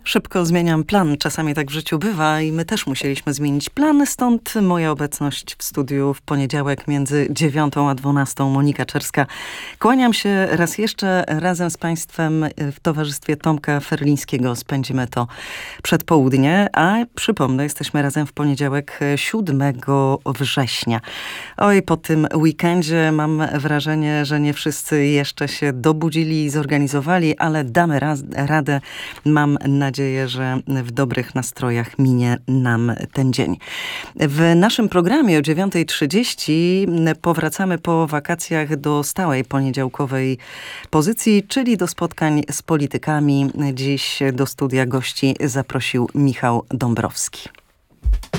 Szybko zmieniam plan. Czasami tak w życiu bywa i my też musieliśmy zmienić plan. Stąd moja obecność w studiu w poniedziałek między 9 a 12. Monika Czerska. Kłaniam się raz jeszcze. Razem z Państwem w towarzystwie Tomka Ferlińskiego spędzimy to przedpołudnie. A przypomnę, jesteśmy razem w poniedziałek 7 września. Oj, po tym weekendzie mam wrażenie, że nie wszyscy jeszcze się dobudzili i zorganizowali, ale damy radę. Mam nadzieję, że w dobrych nastrojach minie nam ten dzień. W naszym programie o 9:30 powracamy po wakacjach do stałej poniedziałkowej pozycji, czyli do spotkań z politykami. Dziś do studia gości zaprosił Michał Dąbrowski.